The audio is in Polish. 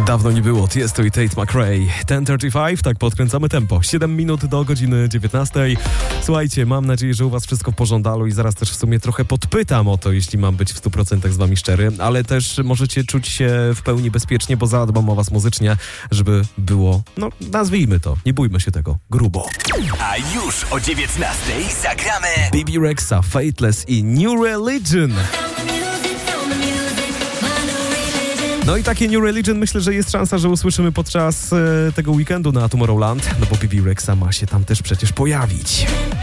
Dawno nie było, Tiesto i Tate McRae. 10:35, tak podkręcamy tempo. 7 minut do godziny 19. Słuchajcie, mam nadzieję, że u was wszystko w porządku i zaraz też w sumie trochę podpytam o to, jeśli mam być w 100% z wami szczery, ale też możecie czuć się w pełni bezpiecznie, bo zadbam o was muzycznie, żeby było, nazwijmy to, nie bójmy się tego, grubo. A już o 19:00 zagramy Bebe Rexha, Faithless i New Religion. No i takie New Religion myślę, że jest szansa, że usłyszymy podczas tego weekendu na Tomorrowland, no bo Bebe Rexha ma się tam też przecież pojawić.